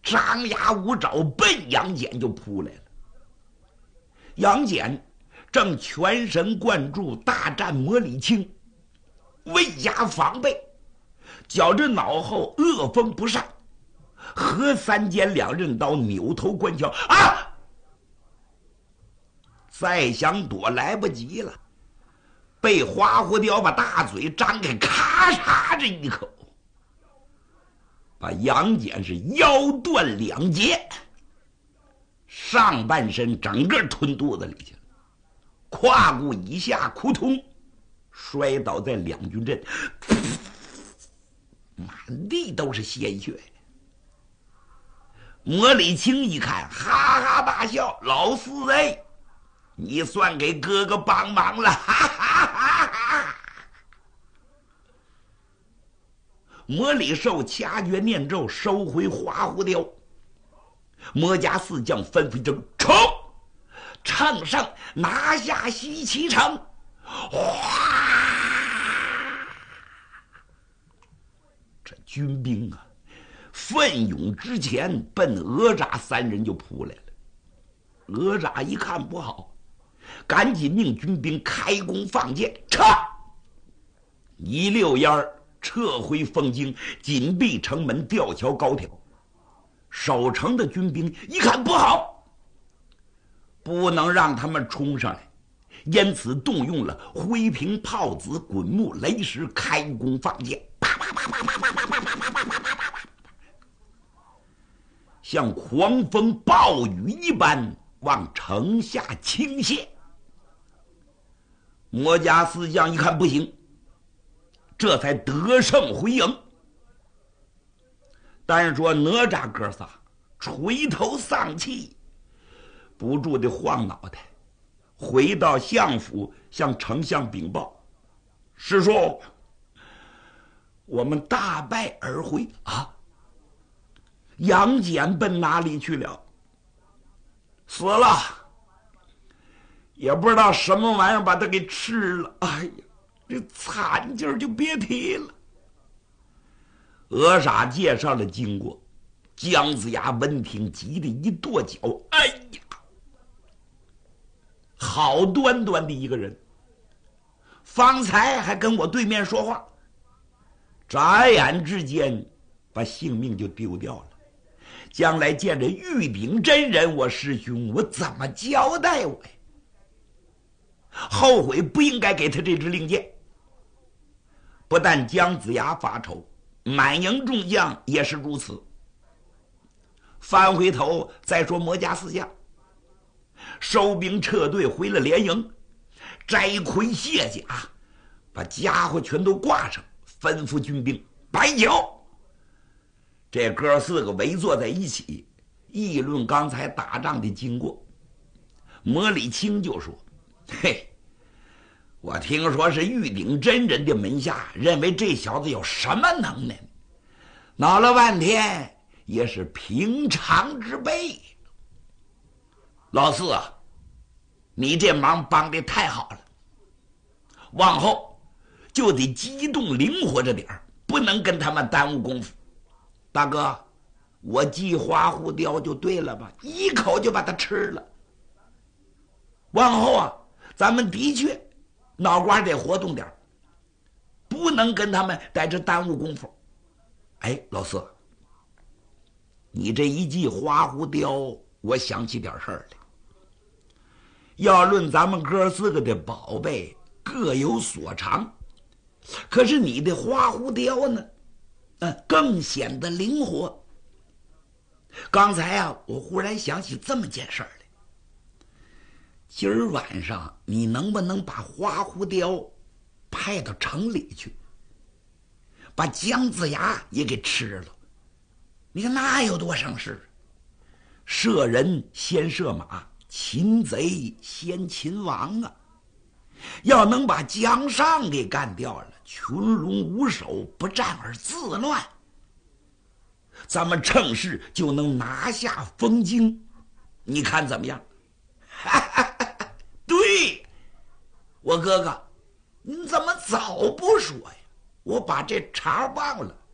张牙舞爪奔杨戬就扑来了。杨戬正全神贯注大战魔礼青，未加防备，觉着脑后恶风不善，何三尖两刃刀扭头观瞧啊！再想躲来不及了，被花狐雕把大嘴张开，咔嚓这一口，把杨戬是腰断两截，上半身整个吞肚子里去了，胯骨以下扑通摔倒在两军阵，满地都是鲜血。魔礼青一看，哈哈大笑：“老四哎，你算给哥哥帮忙了！”哈哈哈哈。魔礼寿掐诀念咒，收回花狐雕。魔家四将纷纷争冲，乘胜拿下西岐城。哗！这军兵啊，奋勇之前，奔哪吒三人就扑来了。哪吒一看不好，赶紧命军兵开弓放箭，撤！一溜烟儿撤回凤京，紧闭城门，吊桥高挑。守城的军兵一看不好，不能让他们冲上来，因此动用了灰瓶、炮子、滚木、雷石，开弓放箭，啪啪啪啪啪啪啪啪啪啪啪啪啪啪，像狂风暴雨一般往城下倾泻。魔家四将一看不行，这才得胜回营。但是说哪吒哥仨垂头丧气，不住的晃脑袋，回到相府向丞相禀报：“师叔，我们大败而回啊！杨戬奔哪里去了？死了，也不知道什么玩意儿把他给吃了。哎呀，这惨劲就别提了。”额傻介绍了经过，姜子牙闻听，急得一跺脚：“哎呀，好端端的一个人，方才还跟我对面说话，眨眼之间把性命就丢掉了。将来见着玉鼎真人，我师兄我怎么交代我呀？后悔不应该给他这支令箭。”不但姜子牙发愁，满营众将也是如此。翻回头再说魔家四将，收兵撤退回了连营，摘盔卸甲，把家伙全都挂上，吩咐军兵摆酒。这哥四个围坐在一起，议论刚才打仗的经过。魔礼青就说：“嘿，我听说是玉鼎真人的门下，认为这小子有什么能耐，闹了半天也是平常之辈。老四啊，你这忙帮的太好了，往后就得机动灵活着点儿，不能跟他们耽误功夫。大哥，我祭花狐雕就对了吧，一口就把它吃了。往后啊，咱们的确脑瓜得活动点，不能跟他们在这耽误功夫。哎，老四，你这一记花狐雕，我想起点事儿来。要论咱们哥四个的宝贝各有所长，可是你的花狐雕呢，更显得灵活。刚才啊，我忽然想起这么件事儿来。今儿晚上你能不能把花狐雕派到城里去，把姜子牙也给吃了？你看那有多省事！射人先射马，擒贼先擒王啊！要能把姜尚给干掉了，群龙无首，不战而自乱，咱们趁势就能拿下丰京，你看怎么样？对，我哥哥，你怎么早不说呀？我把这茬忘了。